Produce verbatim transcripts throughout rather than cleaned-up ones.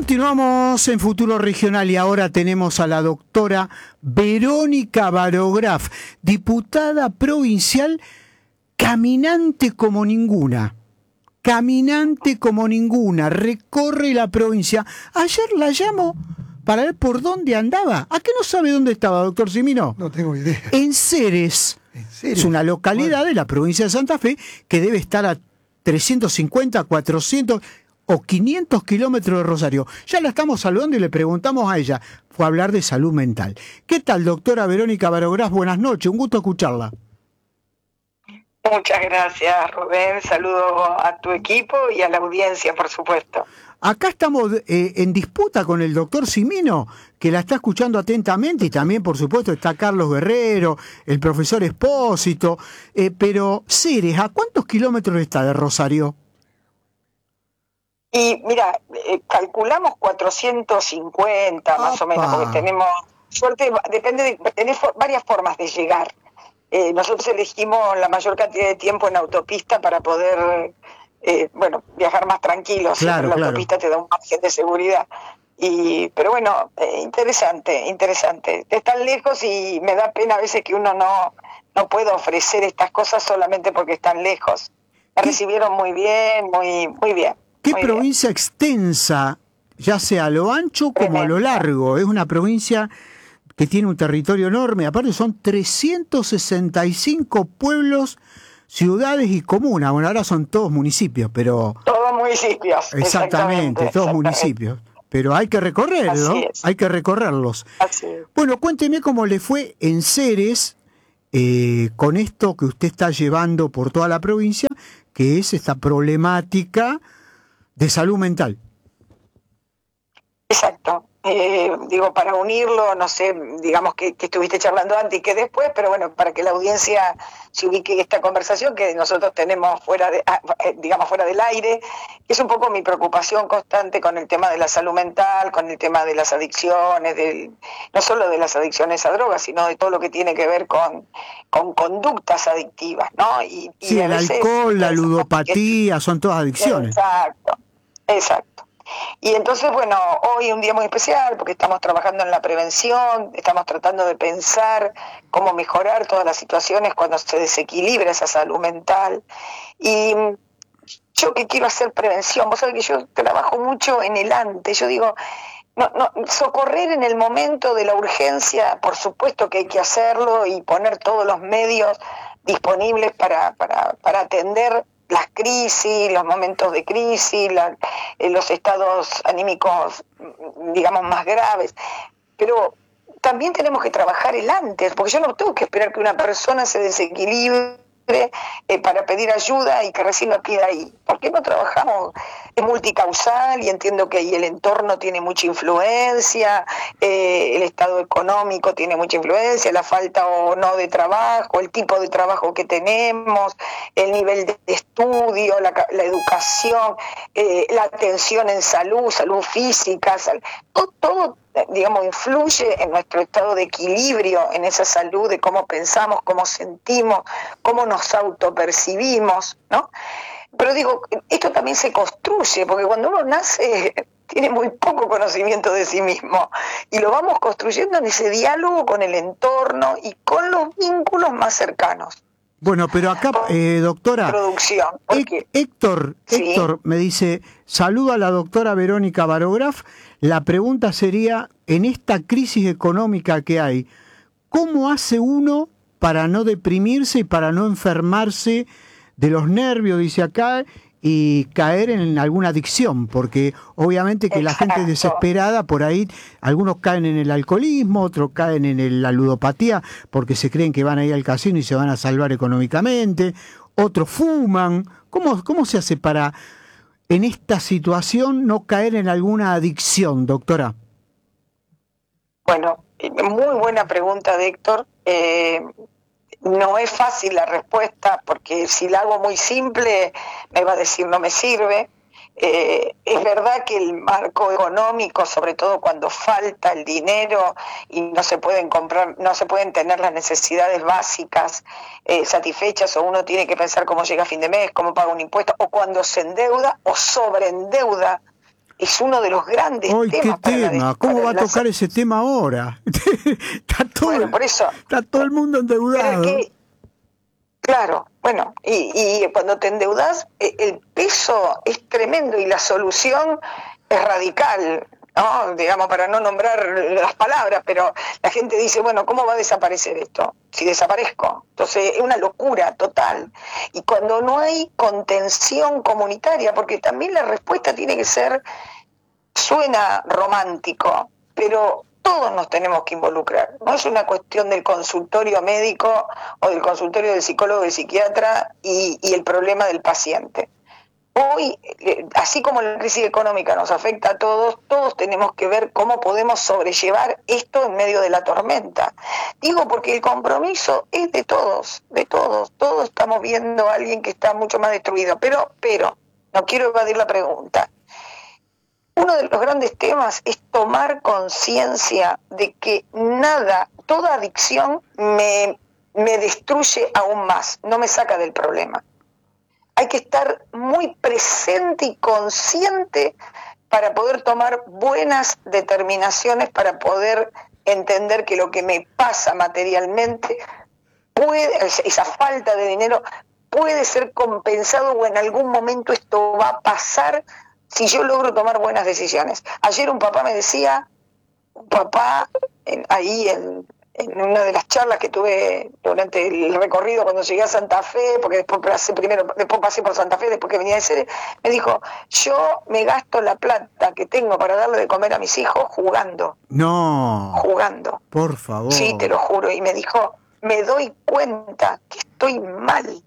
Continuamos en Futuro Regional y ahora tenemos a la doctora Verónica Barograf, diputada provincial, caminante como ninguna, caminante como ninguna, recorre la provincia. Ayer la llamo para ver por dónde andaba. ¿A qué no sabe dónde estaba, doctor Cimino? No tengo idea. En Ceres. ¿En Ceres? Es una localidad Bueno. de la provincia de Santa Fe que debe estar a trescientos cincuenta, cuatrocientos o quinientos kilómetros de Rosario. Ya la estamos saludando y le preguntamos a ella. Fue a hablar de salud mental. ¿Qué tal, doctora Verónica Barograf? Buenas noches, un gusto escucharla. Muchas gracias, Rubén. Saludo a tu equipo y a la audiencia, por supuesto. Acá estamos eh, en disputa con el doctor Cimino, que la está escuchando atentamente, y también, por supuesto, está Carlos Guerrero, el profesor Espósito, eh, pero Ceres, ¿a cuántos kilómetros está de Rosario? Y mira, eh, calculamos cuatrocientos cincuenta más ¡Apa! o menos, porque tenemos suerte, depende de, tenés for- varias formas de llegar. Eh, nosotros elegimos la mayor cantidad de tiempo en autopista para poder, eh, bueno, viajar más tranquilos. Claro, Siempre la claro. autopista te da un margen de seguridad. Y, pero bueno, eh, interesante, interesante. Es tan lejos y me da pena a veces que uno no, no puede ofrecer estas cosas solamente porque están lejos. Me ¿Qué? recibieron muy bien, muy, muy bien. ¿Qué muy provincia extensa, ya sea a lo ancho como a lo Tremenda. largo? Es una provincia que tiene un territorio enorme, aparte son trescientos sesenta y cinco pueblos, ciudades y comunas. Bueno, ahora son todos municipios, pero... bien. Todos municipios. Exactamente, todos exactamente. municipios. Pero hay que recorrerlos, Así es. hay que recorrerlos. Así es. Bueno, cuénteme cómo le fue en Ceres eh, con esto que usted está llevando por toda la provincia, que es esta problemática de salud mental. Exacto. Eh, digo, para unirlo, no sé, digamos que, que estuviste charlando antes y que después, pero bueno, para que la audiencia se ubique esta conversación que nosotros tenemos fuera de, ah, eh, digamos, fuera del aire, es un poco mi preocupación constante con el tema de la salud mental, con el tema de las adicciones, del, no solo de las adicciones a drogas, sino de todo lo que tiene que ver con, con conductas adictivas, ¿no? Y, y Sí, a el veces- alcohol, la ludopatía, son todas adicciones. Exacto, exacto. Y entonces, bueno, hoy es un día muy especial porque estamos trabajando en la prevención, estamos tratando de pensar cómo mejorar todas las situaciones cuando se desequilibra esa salud mental. Y yo que quiero hacer prevención, vos sabés que yo trabajo mucho en el antes, yo digo, no, no, socorrer en el momento de la urgencia, por supuesto que hay que hacerlo y poner todos los medios disponibles para, para, para atender las crisis, los momentos de crisis, la, eh, los estados anímicos, digamos, más graves. Pero también tenemos que trabajar el antes, porque yo no tengo que esperar que una persona se desequilibre eh, para pedir ayuda y que recién la pida ahí. ¿Por qué no trabajamos? Es multicausal y entiendo que ahí el entorno tiene mucha influencia, eh, el estado económico tiene mucha influencia, la falta o no de trabajo, el tipo de trabajo que tenemos, el nivel de estudio, la, la educación, eh, la atención en salud, salud física, sal, todo, todo digamos, influye en nuestro estado de equilibrio, en esa salud de cómo pensamos, cómo sentimos, cómo nos autopercibimos, ¿no? Pero digo, esto también se construye, porque cuando uno nace tiene muy poco conocimiento de sí mismo y lo vamos construyendo en ese diálogo con el entorno y con los vínculos más cercanos. Bueno, pero acá, eh, doctora, Producción. Porque, Héctor, Sí. Héctor me dice, saluda a la doctora Verónica Barograf. La pregunta sería, en esta crisis económica que hay, ¿cómo hace uno para no deprimirse y para no enfermarse de los nervios, dice acá, y caer en alguna adicción? Porque obviamente que la gente Exacto. desesperada, por ahí, algunos caen en el alcoholismo, otros caen en el- la ludopatía, porque se creen que van a ir al casino y se van a salvar económicamente, otros fuman. ¿Cómo, cómo se hace para, en esta situación, no caer en alguna adicción, doctora? Bueno, muy buena pregunta de Héctor. Eh, no es fácil la respuesta porque si la hago muy simple me va a decir no me sirve. Eh, es verdad que el marco económico, sobre todo cuando falta el dinero y no se pueden comprar, no se pueden tener las necesidades básicas eh, satisfechas, o uno tiene que pensar cómo llega a fin de mes, cómo paga un impuesto, o cuando se endeuda o sobreendeuda es uno de los grandes ¡Ay, temas. qué para tema! la, ¿Cómo va a la, tocar ese tema ahora? está, todo, bueno, por eso, está todo el mundo endeudado. Que, claro, bueno, y, y cuando te endeudas, el peso es tremendo y la solución es radical, ¿no? Digamos, para no nombrar las palabras, pero la gente dice, bueno, ¿cómo va a desaparecer esto? Si desaparezco. Entonces es una locura total. Y cuando no hay contención comunitaria, porque también la respuesta tiene que ser, suena romántico, pero todos nos tenemos que involucrar. No es una cuestión del consultorio médico o del consultorio del psicólogo, del psiquiatra y, y el problema del paciente. Hoy, así como la crisis económica nos afecta a todos, todos tenemos que ver cómo podemos sobrellevar esto en medio de la tormenta. Digo porque el compromiso es de todos, de todos. Todos estamos viendo a alguien que está mucho más destruido. Pero, pero, no quiero evadir la pregunta. Uno de los grandes temas es tomar conciencia de que nada, toda adicción me, me destruye aún más, no me saca del problema. Hay que estar muy presente y consciente para poder tomar buenas determinaciones, para poder entender que lo que me pasa materialmente, puede, esa falta de dinero, puede ser compensado o en algún momento esto va a pasar si yo logro tomar buenas decisiones. Ayer un papá me decía, un papá en, ahí en... en una de las charlas que tuve durante el recorrido cuando llegué a Santa Fe, porque después pasé primero, después pasé por Santa Fe, después que venía de Cere, me dijo, yo me gasto la plata que tengo para darle de comer a mis hijos jugando. No. Jugando. Por favor. Sí, te lo juro. Y me dijo, me doy cuenta que estoy mal.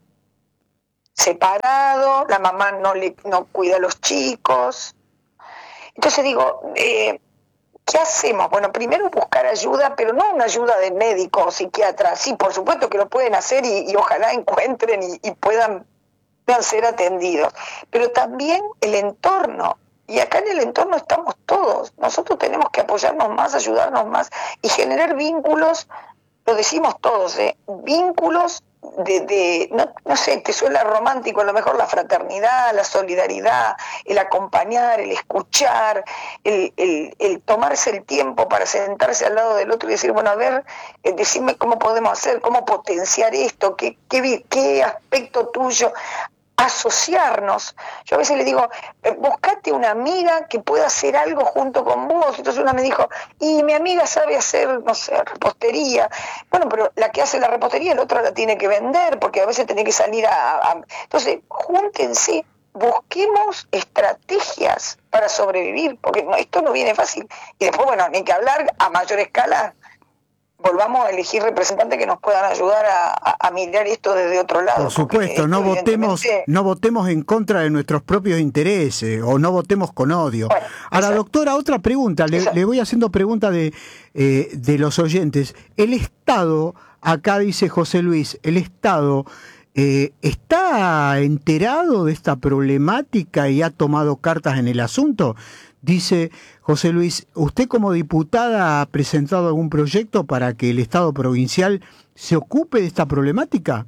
Separado, la mamá no le no cuida a los chicos. Entonces digo, eh, ¿qué hacemos? Bueno, primero buscar ayuda, pero no una ayuda de médico o psiquiatra. Sí, por supuesto que lo pueden hacer y, y ojalá encuentren y, y puedan, puedan ser atendidos. Pero también el entorno. Y acá en el entorno estamos todos. Nosotros tenemos que apoyarnos más, ayudarnos más y generar vínculos, lo decimos todos, ¿eh? Vínculos de, de no, no sé, te suena romántico, a lo mejor la fraternidad, la solidaridad, el acompañar, el escuchar, el, el, el tomarse el tiempo para sentarse al lado del otro y decir, bueno, a ver, eh, decime cómo podemos hacer, cómo potenciar esto, qué, qué, qué aspecto tuyo, asociarnos. Yo a veces le digo, eh, buscate una amiga que pueda hacer algo junto con vos. Entonces una me dijo, y mi amiga sabe hacer, no sé, repostería. Bueno, pero la que hace la repostería, la otra la tiene que vender, porque a veces tiene que salir a... a... Entonces, júntense, busquemos estrategias para sobrevivir, porque no, esto no viene fácil. Y después, bueno, ni que hablar a mayor escala, volvamos a elegir representantes que nos puedan ayudar a, a, a mirar esto desde otro lado. Por supuesto, no votemos, no votemos en contra de nuestros propios intereses o no votemos con odio. Bueno, Ahora, esa, doctora, otra pregunta, le, le voy haciendo preguntas de, eh, de los oyentes. El Estado, acá dice José Luis, el Estado eh, ¿está enterado de esta problemática y ha tomado cartas en el asunto? Dice José Luis, ¿usted como diputada ha presentado algún proyecto para que el Estado provincial se ocupe de esta problemática?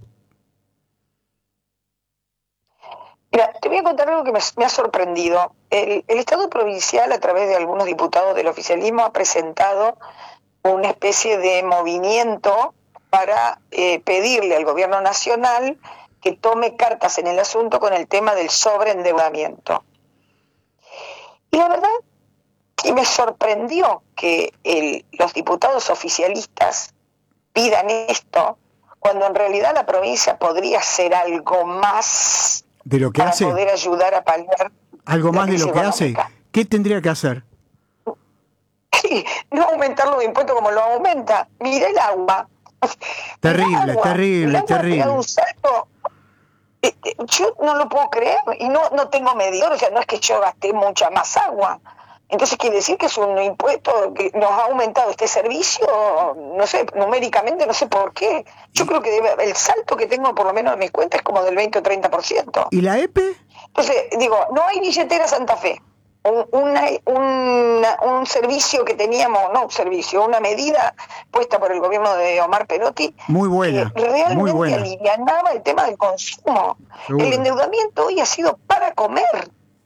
Mira, te voy a contar algo que me, me ha sorprendido. El, el Estado provincial, a través de algunos diputados del oficialismo, ha presentado una especie de movimiento para eh, pedirle al gobierno nacional que tome cartas en el asunto con el tema del sobreendeudamiento. Y la verdad que me sorprendió que el, los diputados oficialistas pidan esto, cuando en realidad la provincia podría hacer algo más de lo que para hace, poder ayudar a paliar algo más de lo que hace. ¿Qué tendría que hacer? Sí, no aumentar los impuestos como lo aumenta. Mira el agua. Terrible, el agua, terrible, el agua terrible. Un salto. Yo no lo puedo creer y no, no tengo medidor, o sea, no es que yo gasté mucha más agua. Entonces quiere decir que es un impuesto que nos ha aumentado este servicio, no sé, numéricamente no sé por qué. Yo creo que debe, el salto que tengo por lo menos en mis cuentas es como del veinte o treinta por ciento. ¿Y la E P E? Entonces, digo, no hay billetera Santa Fe. Un, una, una, un servicio que teníamos, no un servicio, una medida puesta por el gobierno de Omar Perotti, muy buena, que realmente muy buena. alivianaba el tema del consumo. Seguro. El endeudamiento hoy ha sido para comer.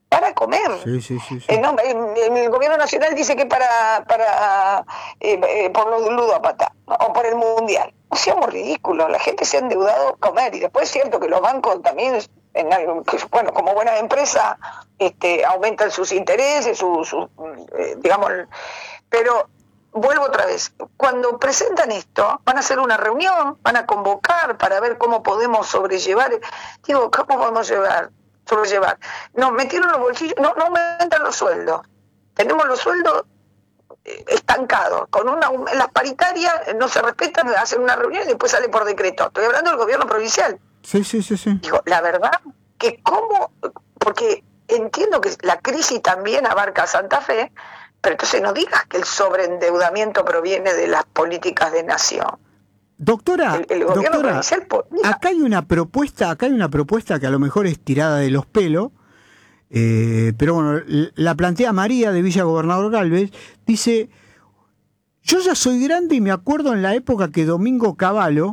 para comer. Sí, sí, sí, sí. Eh, no, el, el gobierno nacional dice que para para eh, eh, por los ludópatas o por el mundial. No seamos ridículos, la gente se ha endeudado a comer, y después es cierto que los bancos también, en algo, bueno, como buena empresa, este, aumentan sus intereses, sus, su, eh, digamos, pero vuelvo otra vez, cuando presentan esto, van a hacer una reunión, van a convocar para ver cómo podemos sobrellevar, digo, ¿cómo podemos llevar? sobrellevar. Nos metieron los bolsillos, no, no aumentan los sueldos. Tenemos los sueldos eh, estancados. Con una, las paritarias no se respetan, hacen una reunión y después sale por decreto. Estoy hablando del gobierno provincial. Sí, sí, sí, sí. Digo, la verdad que cómo, porque entiendo que la crisis también abarca a Santa Fe, pero entonces no digas que el sobreendeudamiento proviene de las políticas de nación. Doctora, el, el doctora acá hay una propuesta, acá hay una propuesta que a lo mejor es tirada de los pelos, eh, pero bueno, la plantea María de Villa Gobernador Galvez, dice, yo ya soy grande y me acuerdo en la época que Domingo Cavallo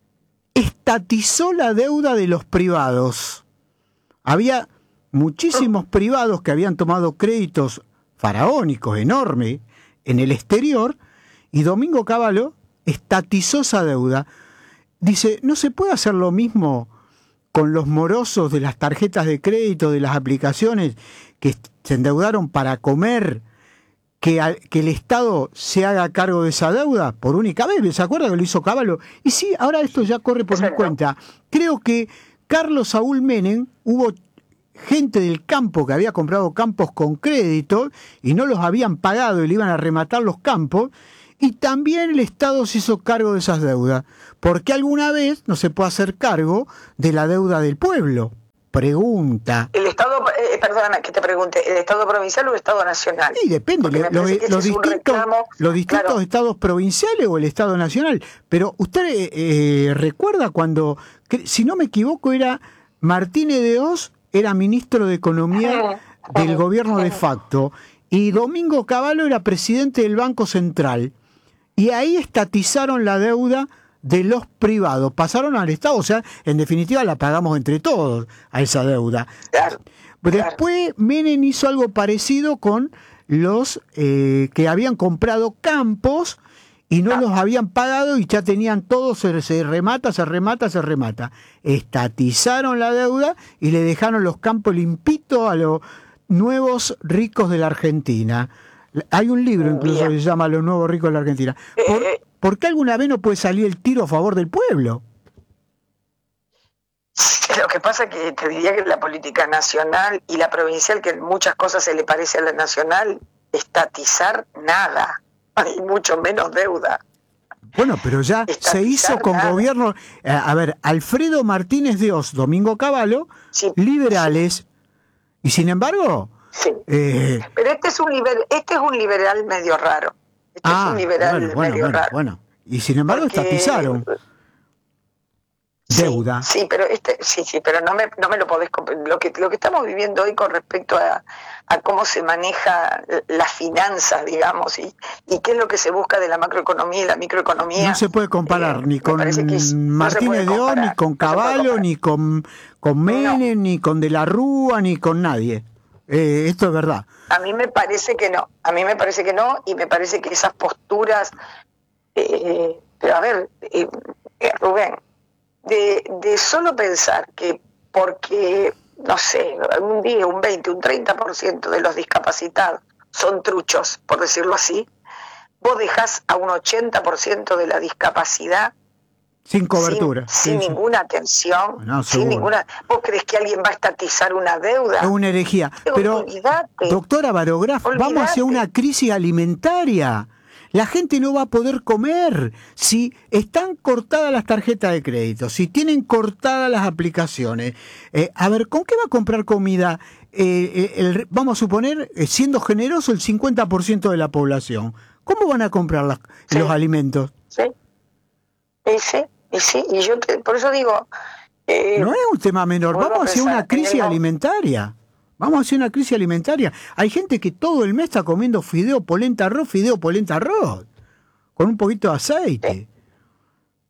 estatizó la deuda de los privados. Había muchísimos privados que habían tomado créditos faraónicos, enormes, en el exterior, y Domingo Cavallo estatizó esa deuda. Dice, ¿no se puede hacer lo mismo con los morosos de las tarjetas de crédito, de las aplicaciones que se endeudaron para comer, que, al, que el Estado se haga cargo de esa deuda por única vez? ¿Se acuerda que lo hizo Cavallo? Y sí, ahora esto ya corre por mi cuenta. Creo que Carlos Saúl Menem, hubo gente del campo que había comprado campos con crédito y no los habían pagado y le iban a rematar los campos, y también el Estado se hizo cargo de esas deudas. ¿Por qué alguna vez no se puede hacer cargo de la deuda del pueblo? Pregunta. El Estado, eh, perdóname que te pregunte, ¿el Estado provincial o el Estado nacional? Sí, depende, lo, lo, los, distintos, los distintos claro. estados provinciales o el Estado nacional. Pero usted eh, recuerda cuando, si no me equivoco, era Martínez de Oz, era ministro de Economía del gobierno de facto, y Domingo Cavallo era presidente del Banco Central. Y ahí estatizaron la deuda de los privados, pasaron al Estado, o sea, en definitiva la pagamos entre todos a esa deuda. Claro, Después claro. Menem hizo algo parecido con los eh, que habían comprado campos y no ah. los habían pagado y ya tenían todo, se, se remata, se remata, se remata. Estatizaron la deuda y le dejaron los campos limpitos a los nuevos ricos de la Argentina. Hay un libro incluso Bien. que se llama Los nuevos ricos de la Argentina. ¿Por, eh, ¿Por qué alguna vez no puede salir el tiro a favor del pueblo? Lo que pasa es que te diría que la política nacional y la provincial, que en muchas cosas se le parece a la nacional, estatizar nada, y mucho menos deuda. Bueno, pero ya estatizar se hizo con nada. Gobierno... Eh, a ver, Alfredo Martínez de Oz, Domingo Cavallo, sí, liberales, sí. y sin embargo... Sí, eh, pero este es un liber, este es un liberal medio raro. Este ah, es un liberal bueno, bueno, medio bueno, raro. Bueno, y sin embargo Porque, estatizaron sí, deuda. Sí, pero este, sí, sí, pero no me, no me lo podés lo que lo que estamos viviendo hoy con respecto a, a cómo se maneja las finanzas, digamos, y, y qué es lo que se busca de la macroeconomía y la microeconomía. No se puede comparar eh, ni con es, Martínez no de Oz, ni con Cavallo, no ni con, con Menem, no. ni con De la Rúa, ni con nadie. Eh, esto es verdad. A mí me parece que no, a mí me parece que no, y me parece que esas posturas, eh, pero a ver, eh, eh, Rubén, de, de solo pensar que porque, no sé, un diez, un veinte, un treinta por ciento de los discapacitados son truchos, por decirlo así, vos dejás a un ochenta por ciento de la discapacidad sin cobertura, sin, sin sí, ninguna sí. atención, no, sin ninguna. ¿Vos crees que alguien va a estatizar una deuda? Es una herejía. Pero, olvidate, doctora Barograf, olvidate. Vamos hacia una crisis alimentaria. La gente no va a poder comer. Si están cortadas las tarjetas de crédito, si tienen cortadas las aplicaciones, eh, a ver, ¿con qué va a comprar comida? Eh, el, vamos a suponer, eh, siendo generoso, el cincuenta por ciento de la población. ¿Cómo van a comprar las, sí. los alimentos? Sí. Y sí, y sí, y yo te, por eso digo... Eh, no es un tema menor, vamos hacia una crisis alimentaria. Vamos hacia una crisis alimentaria. Hay gente que todo el mes está comiendo fideo, polenta, arroz, fideo, polenta, arroz, con un poquito de aceite.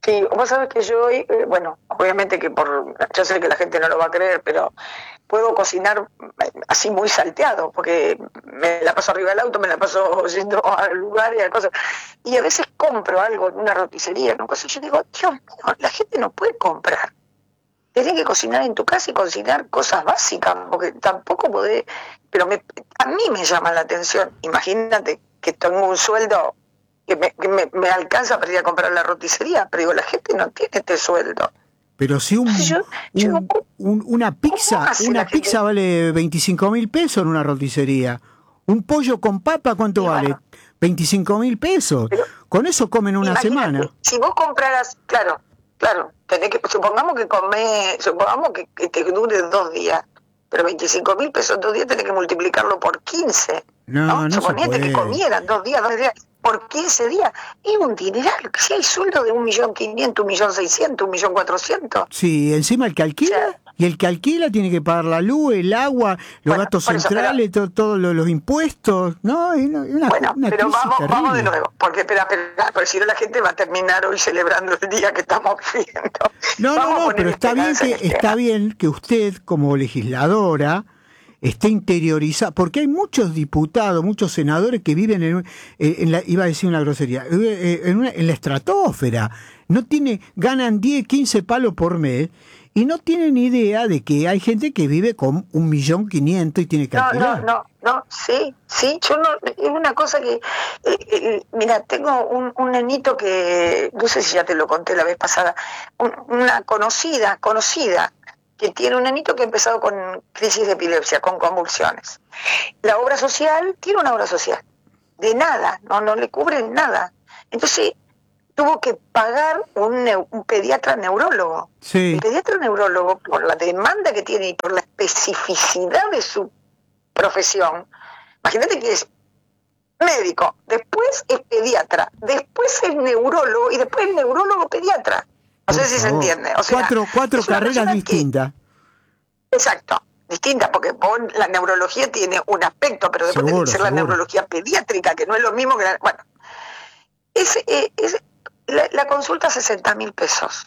Sí, vos sabés que yo hoy, eh, bueno, obviamente que por, yo sé que la gente no lo va a creer, pero puedo cocinar así muy salteado, porque me la paso arriba del auto, me la paso yendo al lugar y a cosas. Y a veces compro algo en una roticería, ¿no? Cosas, yo digo, Dios mío, la gente no puede comprar. Tenés que cocinar en tu casa y cocinar cosas básicas, porque tampoco podés, pero me, a mí me llama la atención. Imagínate que tengo un sueldo que me, que me, me alcanza para ir a comprar la roticería, pero digo, la gente no tiene este sueldo. Pero si un, Entonces yo, yo un, un- una pizza, una pizza gente? vale veinticinco mil pesos en una roticería. Un pollo con papa, ¿cuánto bueno, vale? veinticinco mil pesos. Pero, con eso comen una semana. Si vos compraras, claro, claro, tenés que, supongamos que comés, supongamos que, que te dure dos días, pero veinticinco mil pesos en dos días tenés que multiplicarlo por quince. No, no, no Suponete que comieran dos días, dos días, por quince días. Es un dineral. Si hay sueldo de un millón quinientos, un millón seiscientos, un millón cuatrocientos. Sí, encima el que alquila, o sea, y el que alquila tiene que pagar la luz, el agua, los bueno, gastos centrales, eso, pero, todos todo los, los impuestos. No, es una, bueno, una pero vamos, terrible. vamos de nuevo, porque espera, espera, porque si no la gente va a terminar hoy celebrando el día que estamos viviendo. No, vamos no, no, pero está bien que este está bien que usted como legisladora esté interiorizada, porque hay muchos diputados, muchos senadores que viven en, en la, iba a decir una grosería, en, una, en la estratosfera, no tiene, ganan diez, quince palos por mes y no tienen idea de que hay gente que vive con un millón quinientos y tiene que alquilar. No, no, no, no, sí, sí, yo no, es una cosa que, eh, eh, mira, tengo un, un nenito que, no sé si ya te lo conté la vez pasada, un, una conocida, conocida, que tiene un nenito que ha empezado con crisis de epilepsia, con convulsiones. La obra social, tiene una obra social, de nada, no, no le cubren nada. Entonces, tuvo que pagar un, un pediatra neurólogo. Sí. El pediatra neurólogo, por la demanda que tiene y por la especificidad de su profesión, imagínate que es médico, después es pediatra, después es neurólogo y después es neurólogo pediatra. No sé si se entiende. O sea, cuatro cuatro carreras distintas. Que, exacto, distintas, porque vos, la neurología tiene un aspecto, pero después seguro, tiene que ser seguro. la neurología pediátrica, que no es lo mismo que la... Bueno, es, es, es la, la consulta sesenta mil pesos.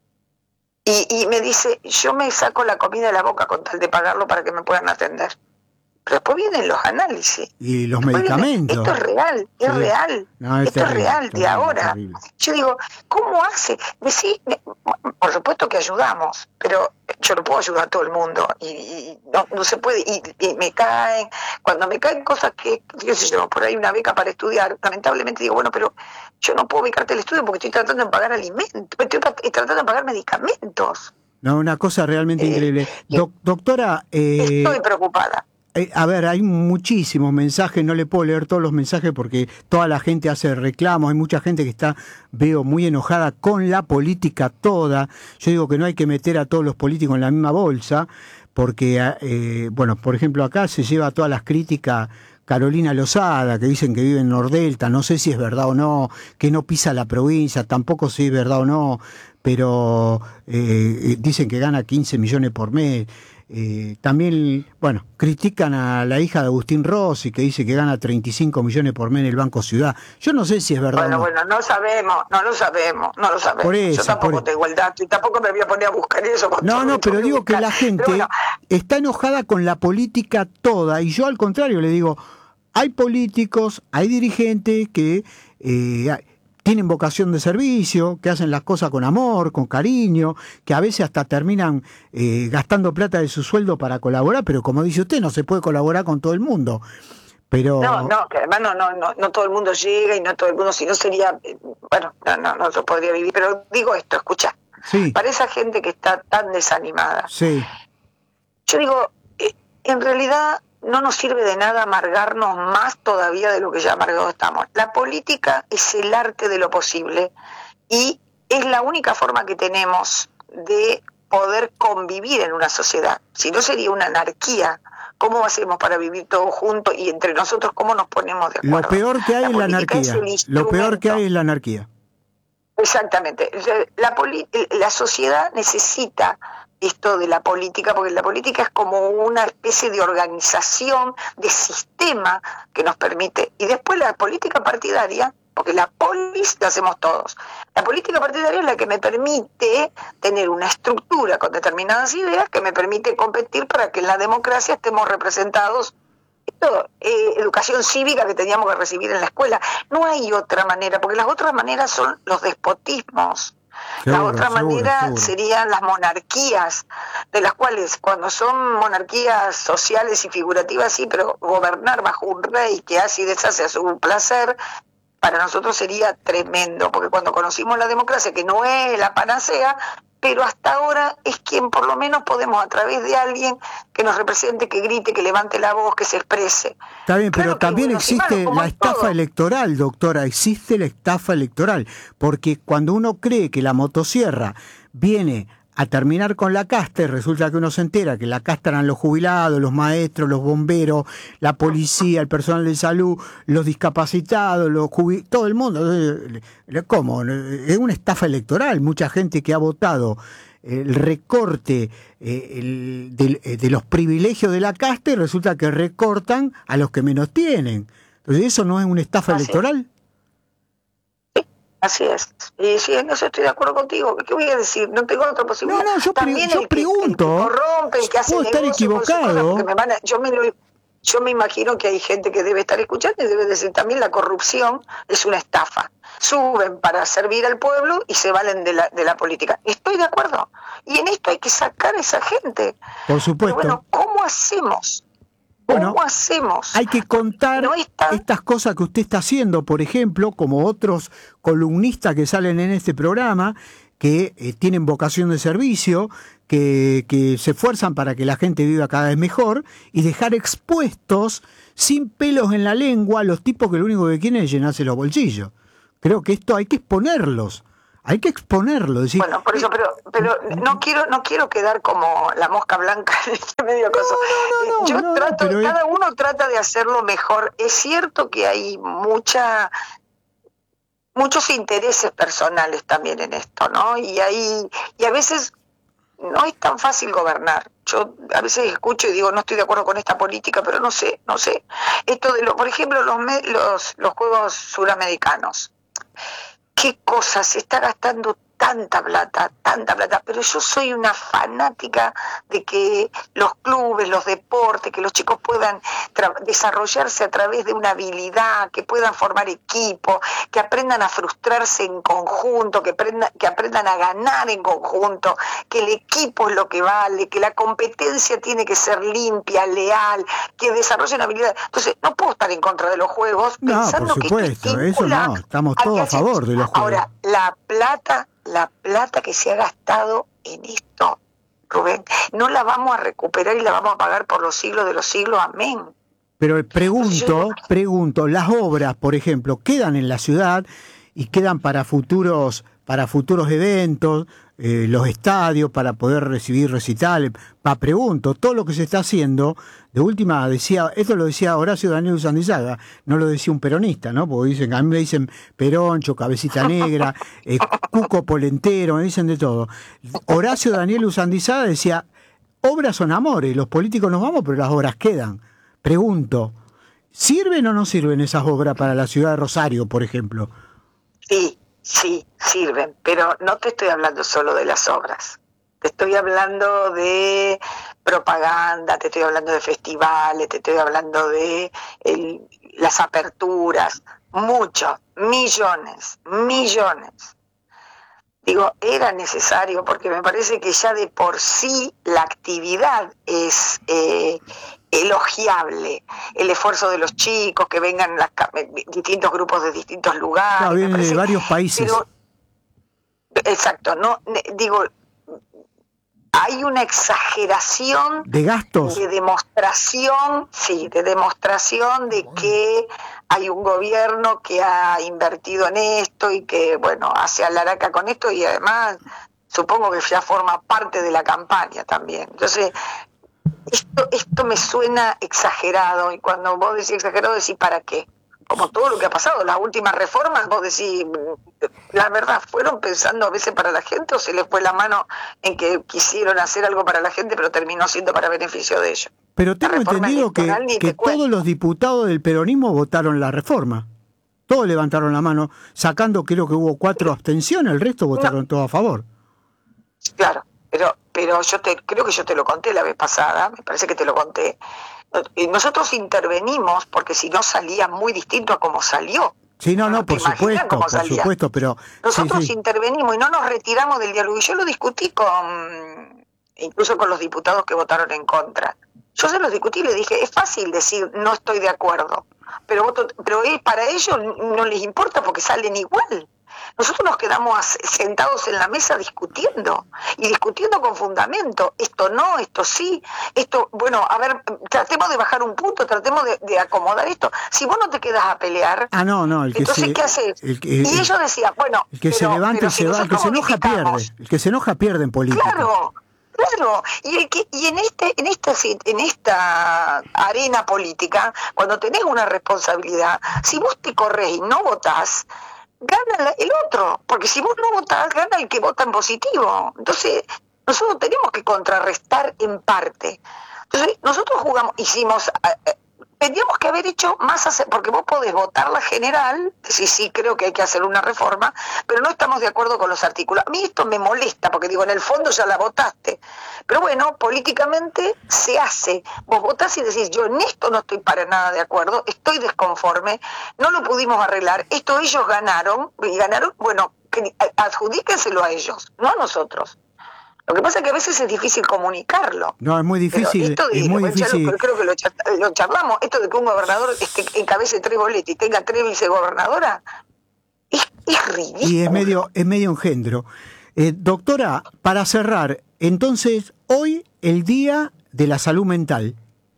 Y, y me dice, yo me saco la comida de la boca con tal de pagarlo para que me puedan atender. Pero después vienen los análisis. Y los después medicamentos. Viene, esto es real, es sí. real. No, es Esto terrible, es real terrible, de ahora. Terrible. Yo digo, ¿cómo hace? Decí, por supuesto que ayudamos, pero yo no puedo ayudar a todo el mundo. Y, y no, no se puede. Y, y me caen, cuando me caen cosas que, yo sé yo, por ahí una beca para estudiar, lamentablemente digo, bueno, pero yo no puedo becarte el estudio porque estoy tratando de pagar alimentos, estoy tratando de pagar medicamentos. No, una cosa realmente eh, increíble. Do, doctora... Eh, estoy preocupada. A ver, hay muchísimos mensajes, no le puedo leer todos los mensajes porque toda la gente hace reclamos, hay mucha gente que está, veo, muy enojada con la política toda. Yo digo que no hay que meter a todos los políticos en la misma bolsa, porque, eh, bueno, por ejemplo, acá se lleva todas las críticas Carolina Lozada, que dicen que vive en Nordelta, no sé si es verdad o no, que no pisa la provincia, tampoco sé si es verdad o no, pero eh, dicen que gana quince millones por mes. Eh, también, bueno, critican a la hija de Agustín Rossi, que dice que gana treinta y cinco millones por mes en el Banco Ciudad. Yo no sé si es verdad bueno, o no. Bueno, no sabemos, no lo sabemos, no lo sabemos. Por eso, yo tampoco por... tengo el dato y tampoco me voy a poner a buscar eso. No, no, pero digo que la gente bueno, está enojada con la política toda, y yo al contrario le digo, hay políticos, hay dirigentes que... Eh, tienen vocación de servicio, que hacen las cosas con amor, con cariño, que a veces hasta terminan eh, gastando plata de su sueldo para colaborar, pero como dice usted, no se puede colaborar con todo el mundo. Pero... No, no, que además no, no, no, no todo el mundo llega y no todo el mundo, si no sería, bueno, no, no, no se podría vivir. Pero digo esto, escucha, sí. Para esa gente que está tan desanimada, sí. Yo digo, eh, en realidad... no nos sirve de nada amargarnos más todavía de lo que ya amargados estamos. La política es el arte de lo posible y es la única forma que tenemos de poder convivir en una sociedad. Si no sería una anarquía. ¿Cómo hacemos para vivir todos juntos y entre nosotros cómo nos ponemos de acuerdo? Lo peor que hay la es la anarquía. Es lo peor que hay es la anarquía. Exactamente. La, poli- la sociedad necesita esto de la política, porque la política es como una especie de organización, de sistema que nos permite. Y después la política partidaria porque la polis la hacemos todos. La política partidaria es la que me permite tener una estructura con determinadas ideas que me permite competir para que en la democracia estemos representados. Esto, eh, educación cívica que teníamos que recibir en la escuela. No hay otra manera, porque las otras maneras son los despotismos. Seguro, la otra seguro, manera seguro. serían las monarquías, de las cuales cuando son monarquías sociales y figurativas, sí, pero gobernar bajo un rey que hace y deshace a su placer, para nosotros sería tremendo, porque cuando conocimos la democracia, que no es la panacea, pero hasta ahora es quien por lo menos podemos, a través de alguien que nos represente, que grite, que levante la voz, que se exprese. Está bien, pero Claro que también buenos y existe malos, como la en estafa todo. electoral, doctora, existe la estafa electoral, porque cuando uno cree que la motosierra viene a terminar con la casta y resulta que uno se entera que la casta eran los jubilados, los maestros, los bomberos, la policía, el personal de salud, los discapacitados, los jubi- todo el mundo. ¿Cómo? Es una estafa electoral. Mucha gente que ha votado el recorte eh, el, de, de los privilegios de la casta y resulta que recortan a los que menos tienen. Entonces, ¿eso no es una estafa Así electoral? Así es. Y sí, en eso estoy de acuerdo contigo. ¿Qué voy a decir? No tengo otra posibilidad. No, no, yo, pre- También yo el que, pregunto. El que corrompe, el que hace Puedo estar negocio con sus cosas, equivocado. porque me van a- yo me lo Yo me imagino que hay gente que debe estar escuchando y debe decir también la corrupción es una estafa. Suben para servir al pueblo y se valen de la, de la política. Estoy de acuerdo. Y en esto hay que sacar a esa gente. Por supuesto. Pero bueno, ¿cómo hacemos? ¿Cómo Bueno, hacemos? Hay que contar No es tan- estas cosas que usted está haciendo, por ejemplo, como otros columnistas que salen en este programa, que eh, tienen vocación de servicio, que, que se esfuerzan para que la gente viva cada vez mejor, y dejar expuestos, sin pelos en la lengua, a los tipos que lo único que quieren es llenarse los bolsillos. Creo que esto hay que exponerlos. Hay que exponerlo, decir, Bueno, por eso, pero pero no quiero no quiero quedar como la mosca blanca en este medio coso. no, no, Yo no, trato, pero es- cada uno trata de hacerlo mejor. Es cierto que hay mucha muchos intereses personales también en esto, ¿no? Y hay y a veces no es tan fácil gobernar. Yo a veces escucho y digo, no estoy de acuerdo con esta política, pero no sé, no sé. Esto de lo, por ejemplo, los me- los los Juegos Suramericanos. ¿Qué cosas? Se está gastando tanta plata, tanta plata, pero yo soy una fanática de que los clubes, los deportes, que los chicos puedan tra- desarrollarse a través de una habilidad, que puedan formar equipo, que aprendan a frustrarse en conjunto, que aprendan, que aprendan a ganar en conjunto, que el equipo es lo que vale, que la competencia tiene que ser limpia, leal, que desarrollen habilidades. Entonces, no puedo estar en contra de los juegos No, pensando por que supuesto, esto eso estimula no, estamos a que todos a haya- favor de los juegos. Ahora, la plata, la plata que se ha gastado en esto, Rubén, no la vamos a recuperar y la vamos a pagar por los siglos de los siglos, amén. Pero pregunto, Yo- pregunto, las obras, por ejemplo, quedan en la ciudad y quedan para futuros, para futuros eventos, eh, los estadios para poder recibir recitales. Pa, pregunto, todo lo que se está haciendo, de última decía, esto lo decía Horacio Daniel Usandizaga, no lo decía un peronista, ¿no? Porque dicen, a mí me dicen Peroncho, Cabecita Negra, eh, Cuco Polentero, me dicen de todo. Horacio Daniel Usandizaga decía, obras son amores, los políticos nos vamos, pero las obras quedan. Pregunto, ¿sirven o no sirven esas obras para la ciudad de Rosario, por ejemplo? Sí, sí, sirven, pero no te estoy hablando solo de las obras. Te estoy hablando de propaganda, te estoy hablando de festivales, te estoy hablando de el, las aperturas, muchos, millones, millones. Digo, era necesario porque me parece que ya de por sí la actividad es eh, elogiable. El esfuerzo de los chicos, que vengan las, distintos grupos de distintos lugares. Claro, me vienen de parece- varios países. pero, exacto, no digo, hay una exageración ¿De gastos? de demostración, sí, de demostración de que hay un gobierno que ha invertido en esto y que, bueno, hace alaraca con esto y además supongo que ya forma parte de la campaña también. Entonces, esto, esto me suena exagerado y cuando vos decís exagerado decís ¿para qué? Como todo lo que ha pasado, las últimas reformas, vos decís, la verdad, ¿fueron pensando a veces para la gente o se les fue la mano en que quisieron hacer algo para la gente pero terminó siendo para beneficio de ellos? Pero tengo La reforma entendido que, electoral ni que te cuento. todos los diputados del peronismo votaron la reforma. Todos levantaron la mano, sacando, creo que hubo cuatro abstenciones, el resto votaron no. todos a favor. Claro, pero pero yo te creo que yo te lo conté la vez pasada, me parece que te lo conté. Nosotros intervenimos porque si no salía muy distinto a como salió. Sí, no, no, por supuesto, por salía? supuesto, pero... Nosotros sí, sí. intervenimos y no nos retiramos del diálogo. Y yo lo discutí con, incluso con los diputados que votaron en contra. Yo se los discutí y le dije, es fácil decir no estoy de acuerdo, pero voto, pero para ellos no les importa porque salen igual. Nosotros nos quedamos sentados en la mesa discutiendo, y discutiendo con fundamento, esto no, esto sí, esto, bueno, a ver, tratemos de bajar un punto, tratemos de, de acomodar esto. Si vos no te quedas a pelear, ah, no, no, el que entonces se, ¿qué haces? El que, y ellos decían, bueno, el que pero, se levanta y se va, el que se enoja pierde, el que se enoja pierde en política. Claro. Claro, y, el que, y en este, en esta, en esta arena política, cuando tenés una responsabilidad, si vos te corres y no votás, gana el otro, porque si vos no votás, gana el que vota en positivo. Entonces, nosotros tenemos que contrarrestar en parte. Entonces, nosotros jugamos, hicimos, eh, tendríamos que haber hecho más, hacer, porque vos podés votar la general, sí, sí, creo que hay que hacer una reforma, pero no estamos de acuerdo con los artículos. A mí esto me molesta, porque digo, en el fondo ya la votaste. Pero bueno, políticamente se hace. Vos votás y decís, yo en esto no estoy para nada de acuerdo, estoy desconforme, no lo pudimos arreglar, esto ellos ganaron, y ganaron, bueno, adjudíquenselo a ellos, no a nosotros. Lo que pasa es que a veces es difícil comunicarlo. No, es muy difícil. Esto de, es muy difícil. Lo, creo que lo, lo charlamos. Esto de que un gobernador este, encabece tres boletas y tenga tres vicegobernadoras, es, es ridículo. Y es medio, es medio engendro. Eh, doctora, para cerrar, entonces, hoy el Día de la Salud Mental.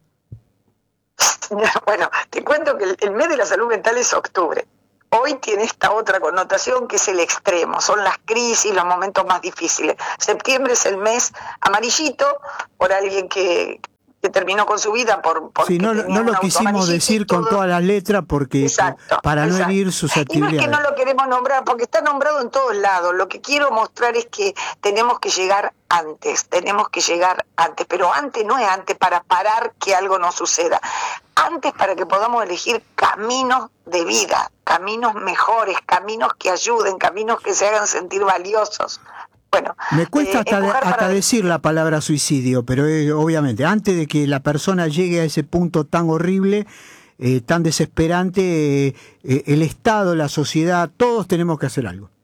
Bueno, te cuento que el, el mes de la salud mental es octubre. Hoy tiene esta otra connotación que es el extremo, son las crisis, los momentos más difíciles. Septiembre es el mes amarillito por alguien que, que terminó con su vida por sí, no, no lo quisimos decir con todas las letras porque exacto, para exacto. no herir susceptibilidades. Y no es que no lo queremos nombrar porque está nombrado en todos lados. Lo que quiero mostrar es que tenemos que llegar antes, tenemos que llegar antes, pero antes no es antes para parar que algo no suceda. Antes para que podamos elegir caminos de vida, caminos mejores, caminos que ayuden, caminos que se hagan sentir valiosos. Bueno, me cuesta eh, hasta, de, hasta para... decir la palabra suicidio, pero eh, obviamente antes de que la persona llegue a ese punto tan horrible, eh, tan desesperante, eh, eh, el Estado, la sociedad, todos tenemos que hacer algo.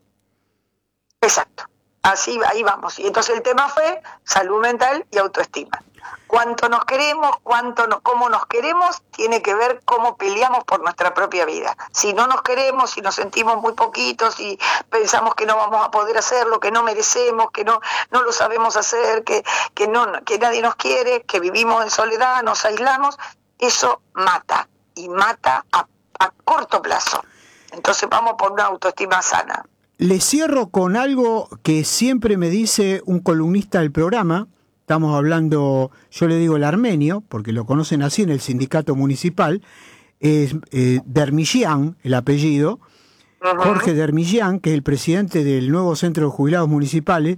Exacto, así ahí vamos. Y entonces el tema fue salud mental y autoestima. Cuánto nos queremos, cuánto no, cómo nos queremos, tiene que ver cómo peleamos por nuestra propia vida. Si no nos queremos, si nos sentimos muy poquitos, si pensamos que no vamos a poder hacerlo, que no merecemos, que no, no lo sabemos hacer, que, que, no, que nadie nos quiere, que vivimos en soledad, nos aislamos, eso mata, y mata a, a corto plazo. Entonces vamos por una autoestima sana. Le cierro con algo que siempre me dice un columnista del programa. Estamos hablando, yo le digo el armenio, porque lo conocen así en el sindicato municipal, es eh, Dermillian, el apellido, uh-huh. Jorge Dermillian, que es el presidente del nuevo Centro de Jubilados Municipales,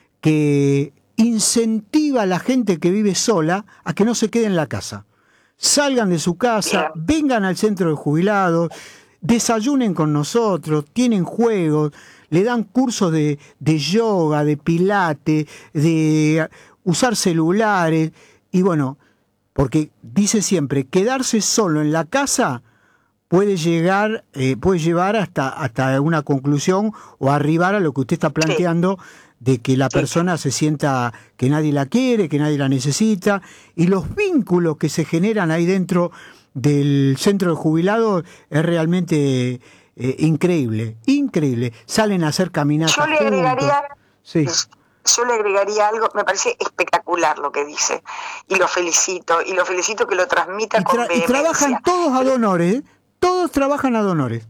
que incentiva a la gente que vive sola a que no se quede en la casa. Salgan de su casa, yeah. vengan al Centro de Jubilados, desayunen con nosotros, tienen juegos, le dan cursos de, de yoga, de pilates, de usar celulares, y bueno, porque dice siempre, quedarse solo en la casa puede llegar, eh, puede llevar hasta, hasta una conclusión o arribar a lo que usted está planteando, sí. de que la persona sí. se sienta que nadie la quiere, que nadie la necesita, y los vínculos que se generan ahí dentro del centro de jubilados es realmente eh, increíble, increíble. Salen a hacer caminatas Yo le agregaría... juntos. Sí. Yo le agregaría algo, me parece espectacular lo que dice, y lo felicito, y lo felicito que lo transmita y tra- con vehemencia. Y trabajan todos a donores, ¿eh? Todos trabajan a donores.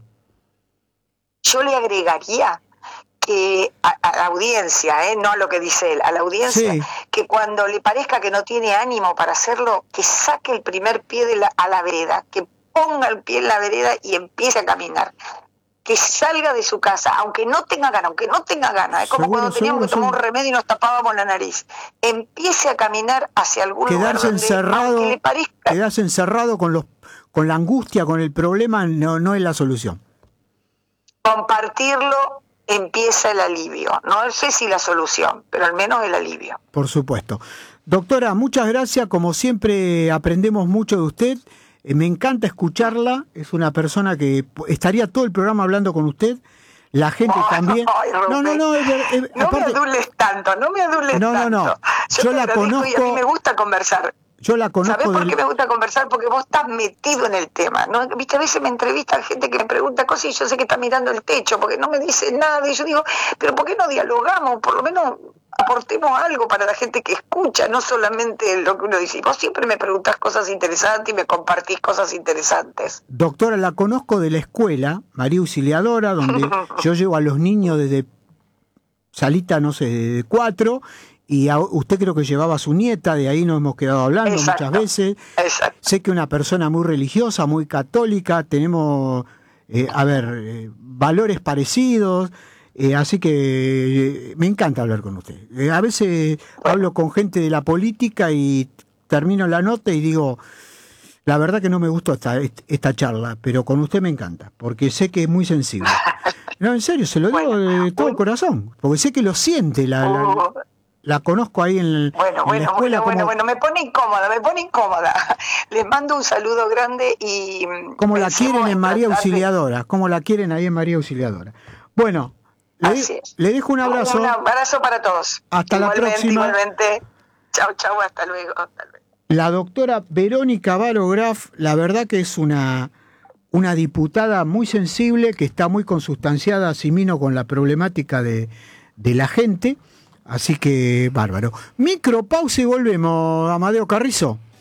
Yo le agregaría que a, a la audiencia, ¿eh? no a lo que dice él, a la audiencia, sí. que cuando le parezca que no tiene ánimo para hacerlo, que saque el primer pie de la, a la vereda, que ponga el pie en la vereda y empiece a caminar. Que salga de su casa, aunque no tenga ganas, aunque no tenga ganas, es como seguro, cuando teníamos seguro, que tomar seguro. un remedio y nos tapábamos la nariz. Empiece a caminar hacia algún quedarse lugar donde, encerrado, aunque le parezca... quedarse encerrado con los, con la angustia, con el problema, no, no es la solución. compartirlo empieza el alivio. No sé si la solución, pero al menos el alivio. Por supuesto. Doctora, muchas gracias. Como siempre, aprendemos mucho de usted. Eh, me encanta escucharla. Es una persona que estaría todo el programa hablando con usted. La gente oh, también. Ay, no, no, no. Es, es, no aparte, me adules tanto, no me adules no, tanto. No, no, Yo, Yo te la lo conozco. digo y a mí me gusta conversar. Yo la conozco. ¿Sabés por del... qué me gusta conversar? Porque vos estás metido en el tema, ¿no? Viste, a veces me entrevistan gente que me pregunta cosas y yo sé que está mirando el techo porque no me dice nada. Y yo digo, pero ¿por qué no dialogamos? Por lo menos aportemos algo para la gente que escucha, no solamente lo que uno dice. Vos siempre me preguntás cosas interesantes y me compartís cosas interesantes. Doctora, la conozco de la escuela, María Auxiliadora, donde yo llevo a los niños desde salita, no sé, de cuatro... Y a usted creo que llevaba a su nieta, de ahí nos hemos quedado hablando exacto, muchas veces. Exacto. Sé que una persona muy religiosa, muy católica, tenemos, eh, a ver, eh, valores parecidos, eh, así que eh, me encanta hablar con usted. Eh, a veces bueno. hablo con gente de la política y termino la nota y digo, la verdad que no me gustó esta, esta charla, pero con usted me encanta, porque sé que es muy sensible. No, en serio, se lo digo bueno, de todo bueno. corazón, porque sé que lo siente la... la uh. La conozco ahí en, el, bueno, en bueno, la escuela. Bueno, como, bueno, bueno, me pone incómoda, me pone incómoda. Les mando un saludo grande y... Como la quieren en María Auxiliadora, de... como la quieren ahí en María Auxiliadora. Bueno, le, le dejo un abrazo. Un abrazo para todos. Hasta igualmente, la próxima. Igualmente, chau, chau, hasta luego, hasta luego. La doctora Verónica Barograf, la verdad que es una, una diputada muy sensible, que está muy consustanciada, asimino, con la problemática de, de la gente. Así que, bárbaro. Micropausa y volvemos, Amadeo Carrizo.